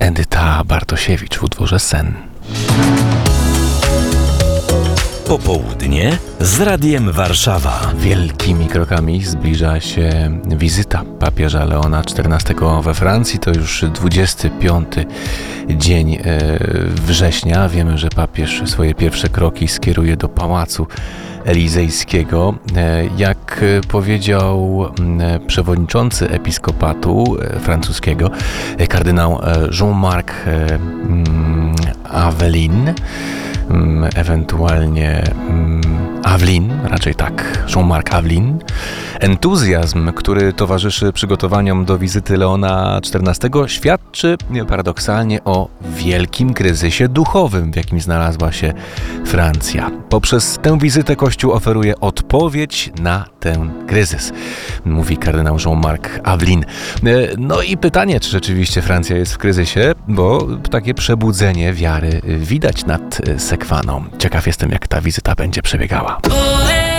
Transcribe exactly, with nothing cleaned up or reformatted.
Edyta Bartosiewicz w utworze Sen. Popołudnie z Radiem Warszawa. Wielkimi krokami zbliża się wizyta papieża Leona czternastego we Francji. To już dwudziesty piąty dzień września. Wiemy, że papież swoje pierwsze kroki skieruje do Pałacu Elizejskiego. Jak powiedział przewodniczący episkopatu francuskiego, kardynał Jean-Marc Aveline, ewentualnie Aveline, raczej tak, Jean-Marc Aveline. Entuzjazm, który towarzyszy przygotowaniom do wizyty Leona czternastego, świadczy paradoksalnie o wielkim kryzysie duchowym, w jakim znalazła się Francja. Poprzez tę wizytę Kościół oferuje odpowiedź na ten kryzys, mówi kardynał Jean-Marc Aveline. No i pytanie, czy rzeczywiście Francja jest w kryzysie, bo takie przebudzenie wiary widać nad Sekwaną. Ciekaw jestem, jak ta wizyta będzie przebiegała.